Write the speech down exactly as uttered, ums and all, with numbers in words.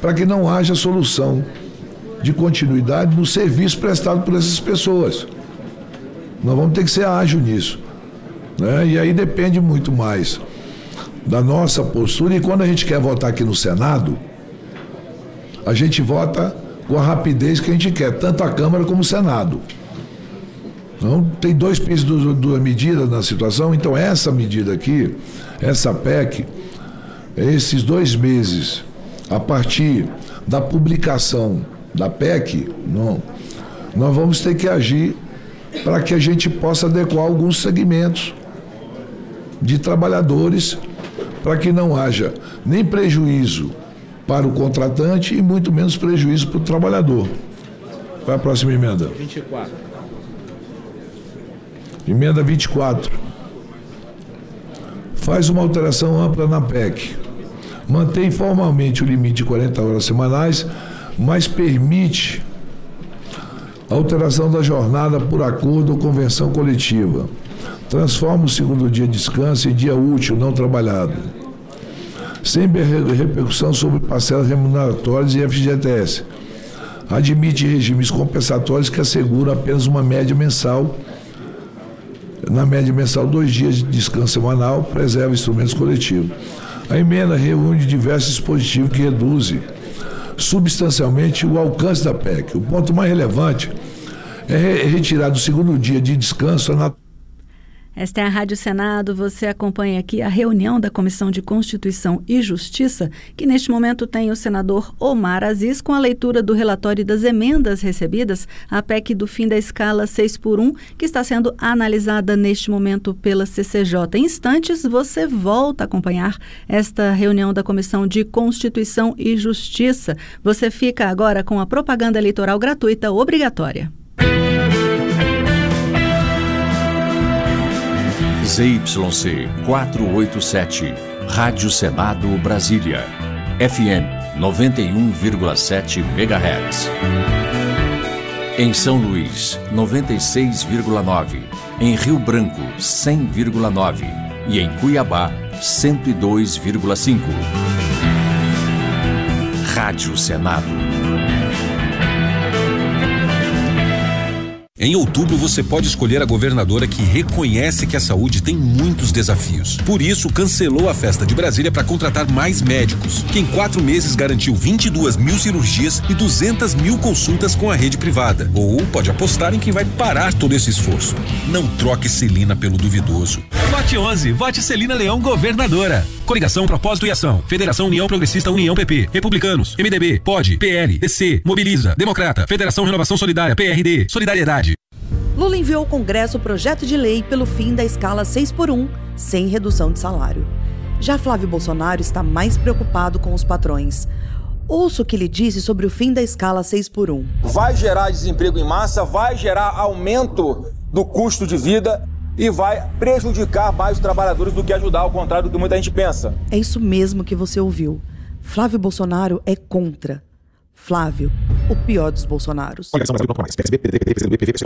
para que não haja solução de continuidade no serviço prestado por essas pessoas. Nós vamos ter que ser ágil nisso, né? E aí depende muito mais da nossa postura, e quando a gente quer votar aqui no Senado, a gente vota com a rapidez que a gente quer, tanto a Câmara como o Senado. Então, tem dois pisos do, do, da medida na situação, então essa medida aqui, essa P E C, esses dois meses, a partir da publicação da P E C, não, nós vamos ter que agir para que a gente possa adequar alguns segmentos de trabalhadores, para que não haja nem prejuízo para o contratante e muito menos prejuízo para o trabalhador. Qual é a próxima emenda? vinte e quatro. Emenda vinte e quatro. Faz uma alteração ampla na P E C. Mantém formalmente o limite de quarenta horas semanais, mas permite a alteração da jornada por acordo ou convenção coletiva. Transforma o segundo dia de descanso em dia útil não trabalhado, sem repercussão sobre parcelas remuneratórias e F G T S. Admite regimes compensatórios que asseguram apenas uma média mensal, na média mensal, dois dias de descanso semanal, preserva instrumentos coletivos. A emenda reúne diversos dispositivos que reduzem substancialmente o alcance da P E C. O ponto mais relevante é retirar do segundo dia de descanso a Esta é a Rádio Senado, você acompanha aqui a reunião da Comissão de Constituição e Justiça, que neste momento tem o senador Omar Aziz com a leitura do relatório das emendas recebidas à P E C do fim da escala seis por um, que está sendo analisada neste momento pela C C J. Em instantes, você volta a acompanhar esta reunião da Comissão de Constituição e Justiça. Você fica agora com a propaganda eleitoral gratuita obrigatória. Z Y C quatrocentos e oitenta e sete, Rádio Senado Brasília, F M noventa e um vírgula sete megahertz. Em São Luís, noventa e seis vírgula nove, em Rio Branco, cem vírgula nove e em Cuiabá, cento e dois vírgula cinco. Rádio Senado. Em outubro, você pode escolher a governadora que reconhece que a saúde tem muitos desafios. Por isso, cancelou a festa de Brasília para contratar mais médicos, que em quatro meses garantiu vinte e duas mil cirurgias e duzentas mil consultas com a rede privada. Ou pode apostar em quem vai parar todo esse esforço. Não troque Celina pelo duvidoso. Vote onze, vote Celina Leão governadora. Coligação Propósito e Ação, Federação União Progressista União P P, Republicanos, M D B, P O D, P L, D C, Mobiliza, Democrata, Federação Renovação Solidária, P R D, Solidariedade. Lula enviou ao Congresso o projeto de lei pelo fim da escala seis por um, sem redução de salário. Já Flávio Bolsonaro está mais preocupado com os patrões. Ouça o que ele disse sobre o fim da escala seis por um. Vai gerar desemprego em massa, vai gerar aumento do custo de vida e vai prejudicar mais os trabalhadores do que ajudar, ao contrário do que muita gente pensa. É isso mesmo que você ouviu. Flávio Bolsonaro é contra. Flávio, o pior dos Bolsonaros.